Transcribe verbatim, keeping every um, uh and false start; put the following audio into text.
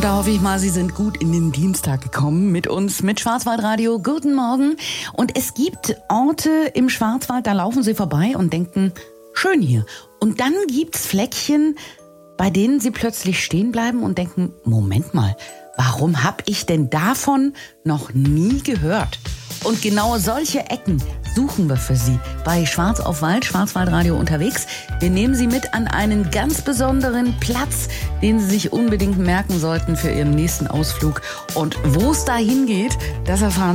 Da hoffe ich mal, Sie sind gut in den Dienstag gekommen mit uns, mit Schwarzwaldradio. Guten Morgen. Und es gibt Orte im Schwarzwald, da laufen Sie vorbei und denken, schön hier. Und dann gibt's Fleckchen, bei denen Sie plötzlich stehen bleiben und denken, Moment mal, warum habe ich denn davon noch nie gehört? Und genau solche Ecken suchen wir für Sie bei Schwarz auf Wald, Schwarzwaldradio unterwegs. Wir nehmen Sie mit an einen ganz besonderen Platz, den Sie sich unbedingt merken sollten für Ihren nächsten Ausflug. Und wo es dahin geht, das erfahren